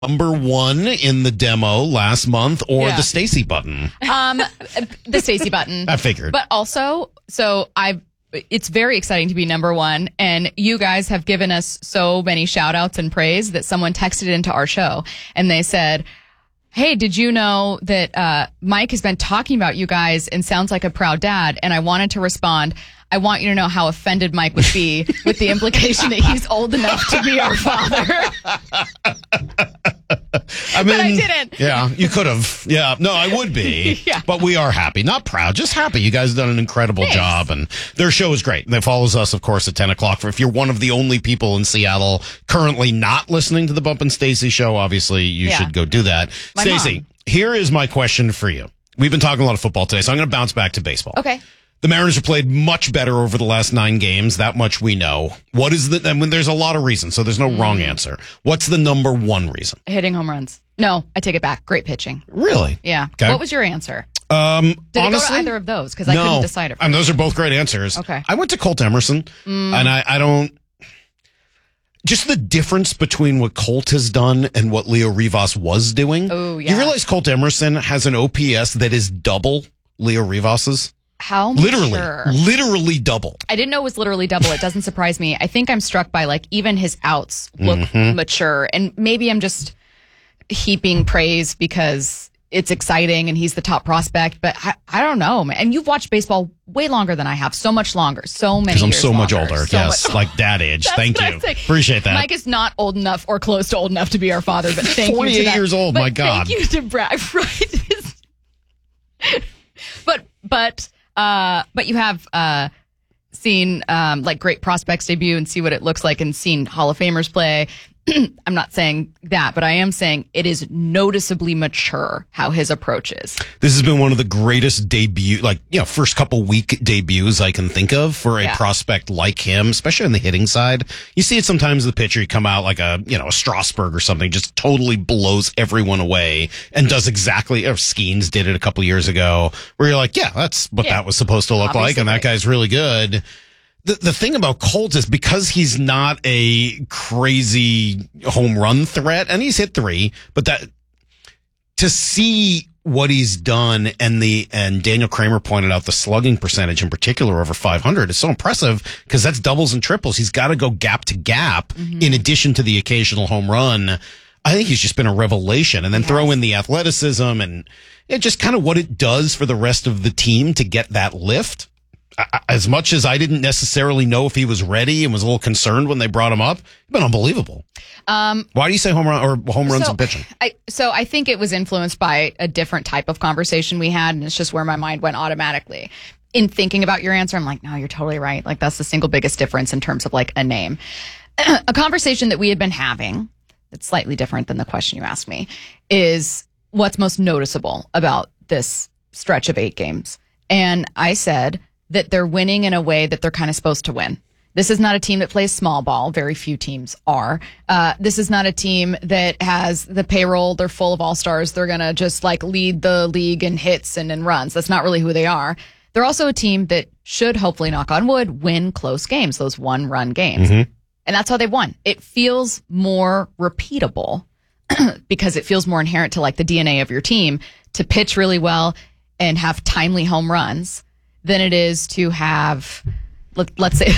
number one in the demo last month or the Stacey button? The Stacey button. I figured. But also, it's very exciting to be number one, and you guys have given us so many shout outs and praise that someone texted into our show and they said, hey, did you know that Mike has been talking about you guys and sounds like a proud dad? And I wanted to respond, I want you to know how offended Mike would be with the implication that he's old enough to be our father. I mean, but I didn't. Yeah, you could have. Yeah, no, I would be. Yeah. But we are happy. Not proud, just happy. You guys have done an incredible job, and their show is great. They follows us, of course, at 10 o'clock. If you're one of the only people in Seattle currently not listening to the Bump and Stacey show, obviously you should go do that. Stacey, here is my question for you. We've been talking a lot of football today, so I'm going to bounce back to baseball. Okay. The Mariners have played much better over the last 9 games. That much we know. What is I mean, there's a lot of reasons, so there's no wrong answer. What's the number one reason? Hitting home runs. No, I take it back. Great pitching. Really? Yeah. Okay. What was your answer? Did honestly, it go to honestly, either of those? Because I couldn't decide. I mean, those are both great answers. Okay. I went to Colt Emerson, and I don't. Just the difference between what Colt has done and what Leo Rivas was doing. Oh, yeah. You realize Colt Emerson has an OPS that is double Leo Rivas's? How literally double. I didn't know it was literally double. It doesn't surprise me. I think I'm struck by even his outs look mature, and maybe I'm just heaping praise because it's exciting and he's the top prospect, but I don't know, man. And you've watched baseball way longer than I have, so much longer, so many years. Because I'm so much longer, older. Yes, like dad age. Thank you. Appreciate that. Mike is not old enough or close to old enough to be our father, but thank you. 48 years old, my God. Thank you to Brad. Right. But you have seen great prospects debut and see what it looks like, and seen Hall of Famers play. I'm not saying that, but I am saying it is noticeably mature how his approach is. This has been one of the greatest first couple week debuts I can think of for a prospect like him, especially on the hitting side. You see it sometimes the pitcher, you come out like a Strasburg or something, just totally blows everyone away and does exactly, or Skeens did it a couple years ago, where you're like, that's what that was supposed to look like, and that guy's really good. The thing about Colt is because he's not a crazy home run threat, and he's hit 3, but that to see what he's done and Daniel Kramer pointed out the slugging percentage in particular over 500 is so impressive because that's doubles and triples. He's got to go gap to gap in addition to the occasional home run. I think he's just been a revelation, and then throw in the athleticism and just kind of what it does for the rest of the team to get that lift. As much as I didn't necessarily know if he was ready and was a little concerned when they brought him up, he's been unbelievable. Why do you say home runs and pitching? I think it was influenced by a different type of conversation we had, and it's just where my mind went automatically. In thinking about your answer, I'm like, no, you're totally right. Like, that's the single biggest difference in terms of a name. A conversation that we had been having that's slightly different than the question you asked me is what's most noticeable about this stretch of 8 games. And I said that they're winning in a way that they're kind of supposed to win. This is not a team that plays small ball. Very few teams are. This is not a team that has the payroll. They're full of all-stars. They're going to just lead the league in hits and in runs. That's not really who they are. They're also a team that should, hopefully, knock on wood, win close games, those one-run games. And that's how they've won. It feels more repeatable because it feels more inherent to the DNA of your team to pitch really well and have timely home runs than it is to have, let's say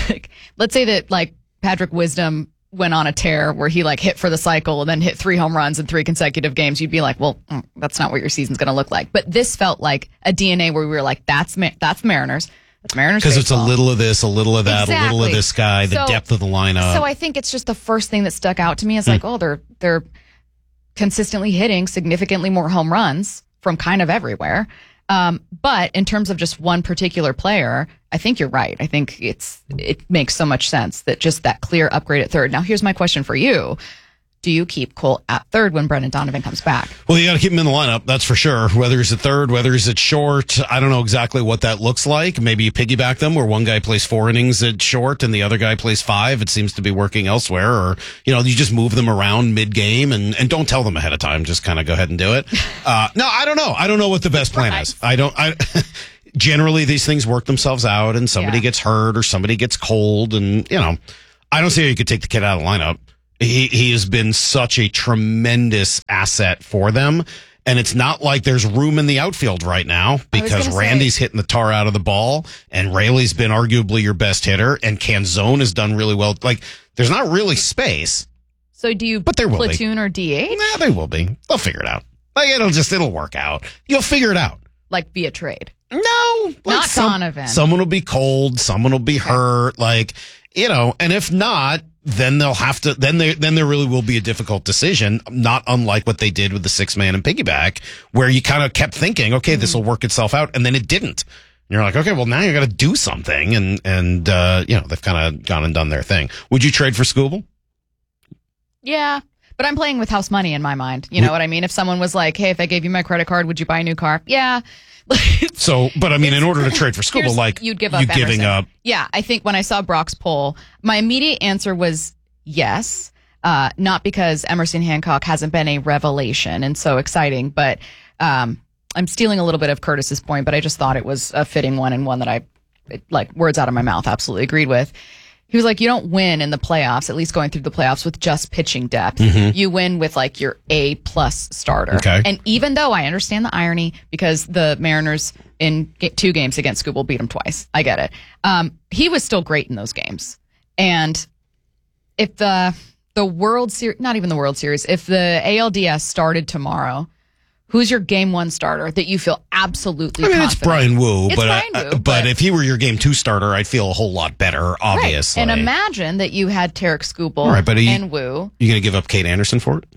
that Patrick Wisdom went on a tear where he hit for the cycle and then hit 3 home runs in 3 consecutive games. You'd be like, well, that's not what your season's going to look like. But this felt like a DNA where we were like, that's Mariners. That's Mariners. Because it's a little of this, a little of that, a little of this guy, the depth of the lineup. So I think it's just the first thing that stuck out to me is they're consistently hitting significantly more home runs from kind of everywhere. But in terms of just one particular player, I think you're right. I think it makes so much sense that just that clear upgrade at third. Now, here's my question for you. Do you keep Colt at third when Brendan Donovan comes back? Well, you got to keep him in the lineup, that's for sure. Whether he's at third, whether he's at short, I don't know exactly what that looks like. Maybe you piggyback them where one guy plays 4 innings at short and the other guy plays 5. It seems to be working elsewhere. Or, you just move them around mid-game and don't tell them ahead of time. Just kind of go ahead and do it. No, I don't know. I don't know what the best plan is. Generally, these things work themselves out and somebody gets hurt or somebody gets cold and, I don't see how you could take the kid out of the lineup. He has been such a tremendous asset for them. And it's not like there's room in the outfield right now because Randy's hitting the tar out of the ball and Rayleigh's been arguably your best hitter and Canzone has done really well. Like, there's not really space. So do you platoon or DH? Nah, they will be. They'll figure it out. Like, it'll work out. You'll figure it out. Like via trade? No. Like not Donovan. Someone will be cold. Someone will be hurt. Like, and if not, then they'll have to, then there really will be a difficult decision, not unlike what they did with the 6-man and piggyback, where you kind of kept thinking, okay, this will work itself out. And then it didn't. And you're like, okay, well, now you got to do something. And they've kind of gone and done their thing. Would you trade for Skubal? Yeah. But I'm playing with house money in my mind. You know what I mean? If someone was like, hey, if I gave you my credit card, would you buy a new car? Yeah. So, but I mean, in order to trade for Skubal, like you'd give up giving up. Yeah, I think when I saw Brock's poll, my immediate answer was yes. Not because Emerson Hancock hasn't been a revelation and so exciting, but I'm stealing a little bit of Curtis's point, but I just thought it was a fitting one and one that I, like, words out of my mouth, absolutely agreed with. He was like, you don't win in the playoffs, at least going through the playoffs, with just pitching depth. Mm-hmm. You win with like your A+ starter. Okay. And even though I understand the irony, because the Mariners in 2 games against Skubal beat him twice. I get it. He was still great in those games. And if the World Series, not even the World Series, if the ALDS started tomorrow, who's your game 1 starter that you feel absolutely confident? It's Brian Wu, but if he were your game 2 starter, I'd feel a whole lot better, obviously. Right. And imagine that you had Tarek Skubal and Wu. You going to give up Kate Anderson for it?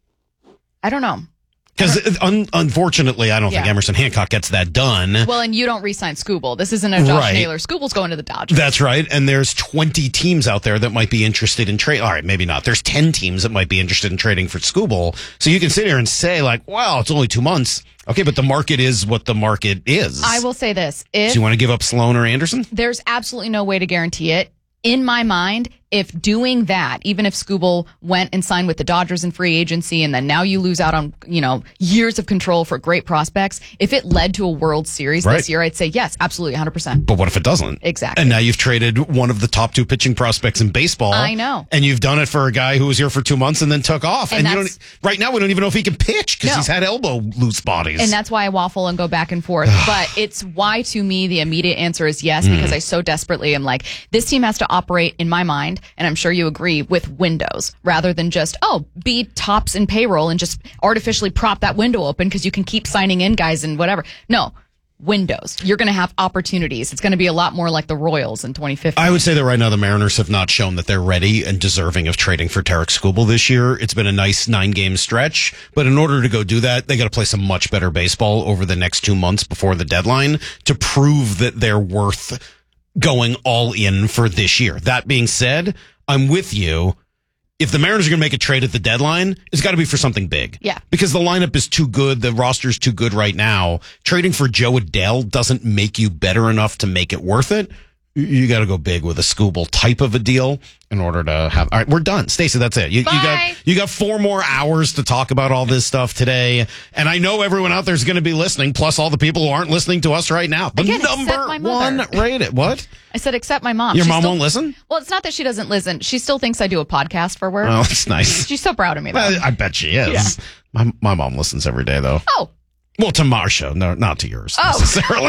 I don't know. Because unfortunately, I don't think Emerson Hancock gets that done. Well, and you don't re-sign Skubal. This isn't a Josh Naylor. Skubal's going to the Dodgers. That's right. And there's 20 teams out there that might be interested in trade. All right, maybe not. There's 10 teams that might be interested in trading for Skubal. So you can sit here and say, like, wow, it's only 2 months. Okay, but the market is what the market is. I will say this. So you want to give up Sloan or Anderson? There's absolutely no way to guarantee it. In my mind, if doing that, even if Skubal went and signed with the Dodgers in free agency and then now you lose out on, years of control for great prospects, if it led to a World Series this year, I'd say yes, absolutely, 100%. But what if it doesn't? Exactly. And now you've traded one of the top 2 pitching prospects in baseball. I know. And you've done it for a guy who was here for 2 months and then took off. And right now we don't even know if he can pitch because he's had elbow loose bodies. And that's why I waffle and go back and forth. But it's why, to me, the immediate answer is yes, because I so desperately am like, this team has to operate, in my mind, and I'm sure you agree, with windows rather than just, be tops in payroll and just artificially prop that window open because you can keep signing in guys and whatever. No, windows. You're going to have opportunities. It's going to be a lot more like the Royals in 2015. I would say that right now the Mariners have not shown that they're ready and deserving of trading for Tarek Skubal this year. It's been a nice 9-game stretch, but in order to go do that, they got to play some much better baseball over the next 2 months before the deadline to prove that they're worth going all in for this year. That being said, I'm with you. If the Mariners are going to make a trade at the deadline, it's got to be for something big. Yeah. Because the lineup is too good. The roster's too good right now. Trading for Joe Adell doesn't make you better enough to make it worth it. You got to go big with a Skubal type of a deal in order to have. All right, we're done. Stacey, that's it. You got 4 more hours to talk about all this stuff today. And I know everyone out there is going to be listening, plus all the people who aren't listening to us right now. Again, number 1 rated. What? I said, except my mom. Your mom won't listen? Well, it's not that she doesn't listen. She still thinks I do a podcast for work. Oh, that's nice. She's so proud of me, though. I bet she is. Yeah. My mom listens every day, though. Oh. Well, to our show, no, not to yours necessarily.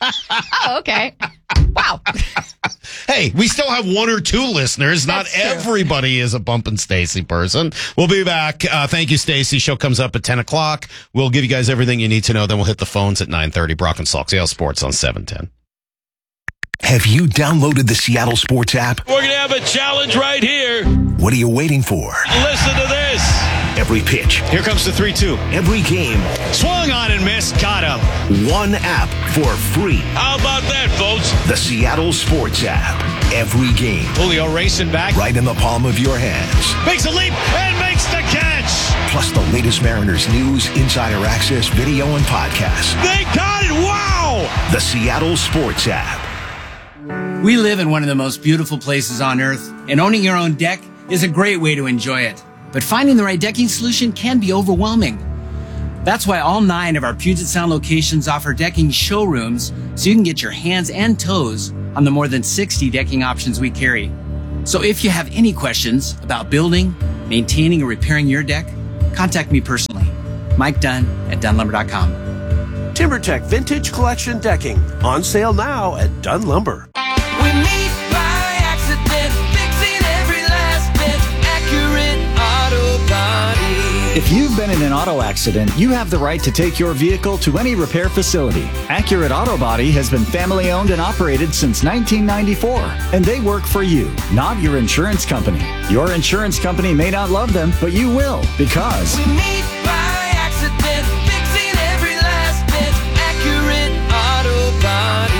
Oh, okay. Wow. Hey, we still have 1 or 2 listeners. That's not true. Everybody is a Bump and Stacey person. We'll be back. Thank you, Stacey. Show comes up at 10 o'clock. We'll give you guys everything you need to know. Then we'll hit the phones at 9:30. Brock and Salk, Seattle Sports on 710. Have you downloaded the Seattle Sports app? We're going to have a challenge right here. What are you waiting for? Listen to this. Every pitch. Here comes the 3-2. Every game. Swung on and missed. Got him. One app for free. How about that, folks? The Seattle Sports app. Every game. Julio racing back. Right in the palm of your hands. Makes a leap and makes the catch. Plus the latest Mariners news, insider access, video, and podcasts. They got it. Wow. The Seattle Sports app. We live in one of the most beautiful places on earth, and owning your own deck is a great way to enjoy it. But finding the right decking solution can be overwhelming. That's why all 9 of our Puget Sound locations offer decking showrooms so you can get your hands and toes on the more than 60 decking options we carry. So if you have any questions about building, maintaining or repairing your deck, contact me personally. Mike Dunn at DunnLumber.com. TimberTech Vintage Collection Decking. On sale now at Dunn Lumber. We meet by accident, fixing every last bit. Accurate Auto Body. If you've been in an auto accident, you have the right to take your vehicle to any repair facility. Accurate Auto Body has been family owned and operated since 1994, and they work for you, not your insurance company. Your insurance company may not love them, but you will, because we meet by accident, fixing every last bit. Accurate Auto Body.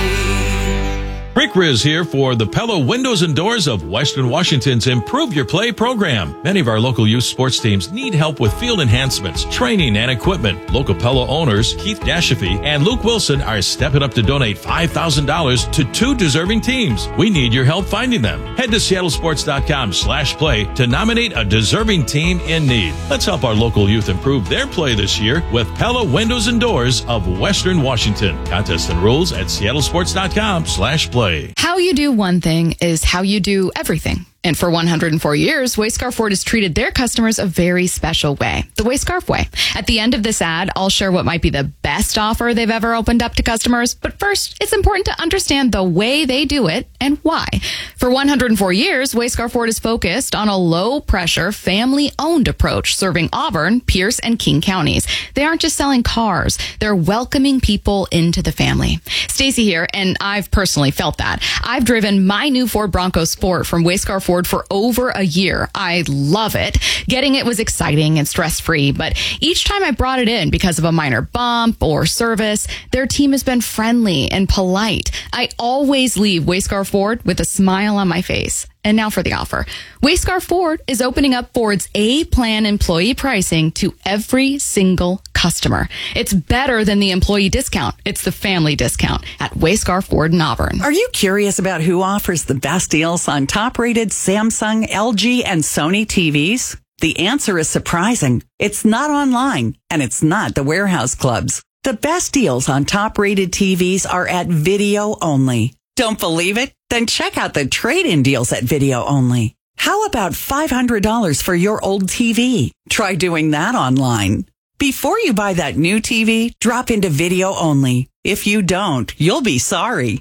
Rick Riz here for the Pella Windows and Doors of Western Washington's Improve Your Play program. Many of our local youth sports teams need help with field enhancements, training, and equipment. Local Pella owners Keith Dashafy and Luke Wilson are stepping up to donate $5,000 to 2 deserving teams. We need your help finding them. Head to seattlesports.com/play to nominate a deserving team in need. Let's help our local youth improve their play this year with Pella Windows and Doors of Western Washington. Contests and rules at seattlesports.com/play. How you do one thing is how you do everything. And for 104 years, Wayscarf Ford has treated their customers a very special way, the Wayscarf way. At the end of this ad, I'll share what might be the best offer they've ever opened up to customers. But first, it's important to understand the way they do it and why. For 104 years, Wayscarf Ford is focused on a low-pressure, family-owned approach, serving Auburn, Pierce, and King counties. They aren't just selling cars. They're welcoming people into the family. Stacy here, and I've personally felt that. I've driven my new Ford Bronco Sport from Wayscarf Ford for over a year. I love it. Getting it was exciting and stress-free, but each time I brought it in because of a minor bump or service, their team has been friendly and polite. I always leave Wayscarf Ford with a smile on my face. And now for the offer. Wayscarf Ford is opening up Ford's A-Plan employee pricing to every single customer. It's better than the employee discount. It's the family discount at Wayscarf Ford in Auburn. Are you curious about who offers the best deals on top-rated Samsung, LG, and Sony TVs? The answer is surprising. It's not online, and it's not the warehouse clubs. The best deals on top-rated TVs are at Video Only. Don't believe it? Then check out the trade-in deals at Video Only. How about $500 for your old TV? Try doing that online. Before you buy that new TV, drop into Video Only. If you don't, you'll be sorry.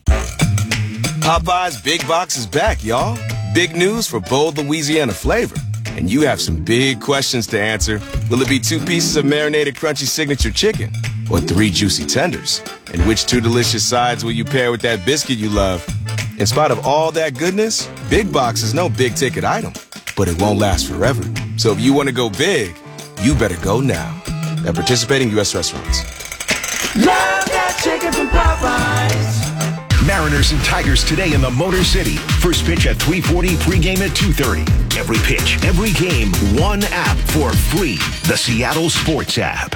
Popeye's Big Box is back, y'all. Big news for bold Louisiana flavor. And you have some big questions to answer. Will it be 2 pieces of marinated crunchy signature chicken? Or 3 juicy tenders? And which 2 delicious sides will you pair with that biscuit you love? In spite of all that goodness, Big Box is no big-ticket item. But it won't last forever. So if you want to go big, you better go now. At participating U.S. restaurants. Love that chicken from Popeyes. Mariners and Tigers today in the Motor City. First pitch at 3:40, pregame at 2:30. Every pitch, every game, one app for free. The Seattle Sports app.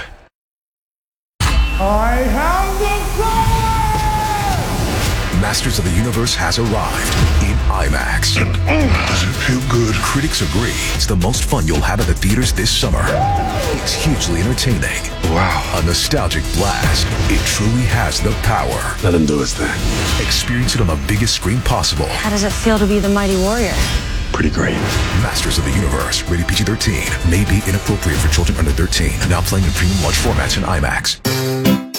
I have the power! Masters of the Universe has arrived in IMAX. And does it feel good? Critics agree it's the most fun you'll have at the theaters this summer. It's hugely entertaining. Wow. A nostalgic blast. It truly has the power. Let him do his thing. Experience it on the biggest screen possible. How does it feel to be the mighty warrior? Pretty great. Masters of the Universe, rated PG-13. May be inappropriate for children under 13. Now playing in premium large formats in IMAX.